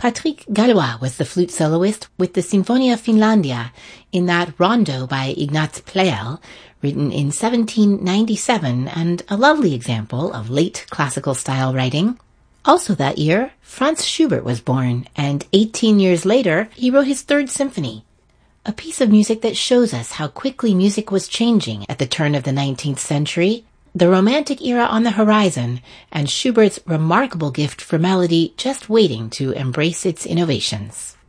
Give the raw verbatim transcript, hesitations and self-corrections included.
Patrick Gallois was the flute soloist with the Sinfonia Finlandia in that rondo by Ignaz Pleyel, written in seventeen ninety-seven, and a lovely example of late classical style writing. Also that year, Franz Schubert was born, and eighteen years later, he wrote his third symphony. A piece of music that shows us how quickly music was changing at the turn of the nineteenth century, the Romantic era on the horizon, and Schubert's remarkable gift for melody just waiting to embrace its innovations.